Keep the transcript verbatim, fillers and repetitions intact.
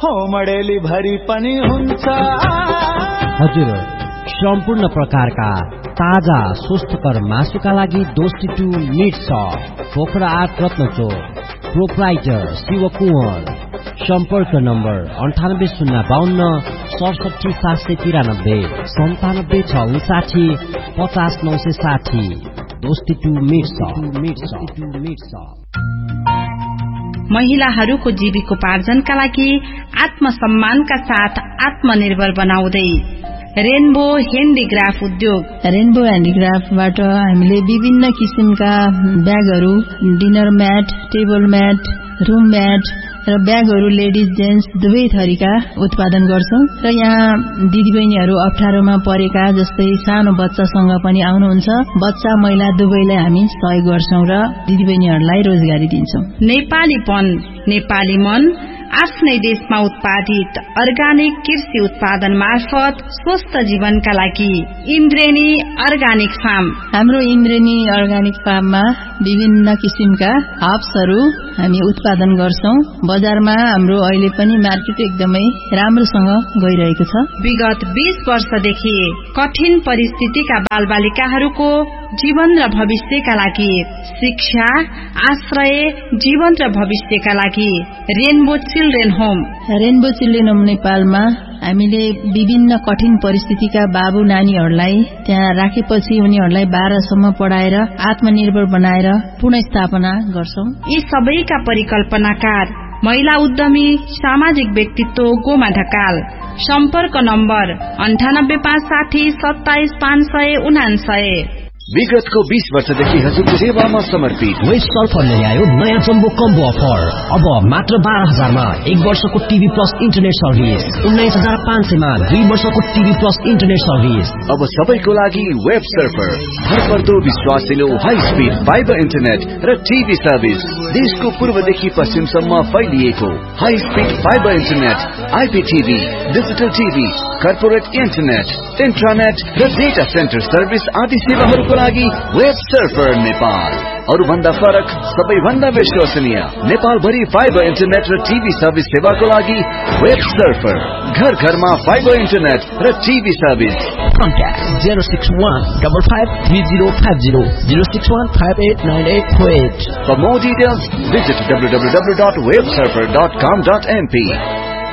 हो मडेली भरि पनि हुन्छ। हजुर, सम्पूर्ण प्रकारका ताजा स्वस्थकर मासुका लागि दोस्ती टू मिट सप, पोखरा आठ रत्नचोक, प्रोप्राइटर शिव कुँवर। सम्पर्क नम्बर अन्ठानब्बे शून्य बाहन्न सडसठी सात सय तिरानब्बे सन्तानब्बे छ उन्साठी पचास नौ सय साठी। दोस्ती टू मिट सप। महिलाहरूको जीविकोपार्जनका लागि आत्मसम्मानका साथ आत्मनिर्भर बनाउँदै रेनबो ह्यान्डिक्राफ्ट उद्योग। रेनबो ह्यान्डिक्राफ्टबाट हामीले विभिन्न किसिमका ब्यागहरू, dinner mat, table mat, room mat र ब्यागहरू लेडिज जेन्ट्स दुवै थरीका उत्पादन गर्छौं। र यहाँ दिदीबहिनीहरू अप्ठ्यारोमा परेका जस्तै सानो बच्चासँग पनि आउनुहुन्छ, बच्चा महिला दुवैलाई हामी सहयोग गर्छौं र दिदीबहिनीहरूलाई रोजगारी दिन्छौं। नेपालीपन, नेपाली मन, आफ्नै देशमा उत्पादित अर्गानिक कृषि उत्पादन मार्फत स्वस्थ जीवनका लागि इन्द्रेणी अर्गानिक फार्म। हाम्रो इन्द्रेणी अर्गानिक फार्ममा विभिन्न किसिमका हर्ब्सहरू हामी उत्पादन गर्छौं। बजारमा हाम्रो अहिले पनि मार्केट एकदमै राम्रोसँग गइरहेको छ। विगत बीस वर्षदेखि कठिन परिस्थितिका बालबालिकाहरूको जीवन र भविष्यका लागि शिक्षा, आश्रय, जीवन र भविष्यका लागि rainbow children home. Rainbow children home नेपालमा हामीले विभिन्न कठिन परिस्थितिका बाबु नानीहरूलाई त्यहाँ राखेपछि उनीहरूलाई बाह्रसम्म पढाएर आत्मनिर्भर बनाएर पुनर्स्थापना गर्छौं। यी सबैका परिकल्पनाकार महिला उद्यमी सामाजिक व्यक्तित्व गोमा ढकाल। सम्पर्क नम्बर अन्ठानब्बे पाँच साठी सत्ताइस पाँच सय उनासय। विगतको बीस वर्षदेखि हजुरको सेवामा समर्पित वेस्ट सल्फरले ल्यायो नयाँ जम्बो कम्बो अफर। अब मात्र बाह्र हजारमा एक वर्षको टिभी प्लस इन्टरनेट सर्भिस, उन्नाइस हजार पाँच सयमा दुई वर्षको टिभी प्लस इन्टरनेट सर्भिस। अब सबैको लागि वेब सर्फर, भरपर्दो विश्वासिलो हाई स्पिड फाइबर इन्टरनेट र टिभी सर्भिस। देशको पूर्वदेखि पश्चिमसम्म फैलिएको high speed fibre internet, आइपीटिभी, digital TV, corporate internet, इन्ट्रानेट र डेटा सेन्टर सर्भिस आदि सेवाहरूको लागि वेब सर्फर नेपाल। अरू भन्दा फरक, सबैभन्दा विश्वसनीय नेपाल भरि फाइबर इन्टरनेट र टिभी सर्भिस सेवाको लागि वेब सर्फर। घर घरमा फाइबर इन्टरनेट र TV service. Contact zero six one five five three zero five zero zero six one five eight nine eight four eight. For more details, visit w w w dot web surfer dot com dot m p.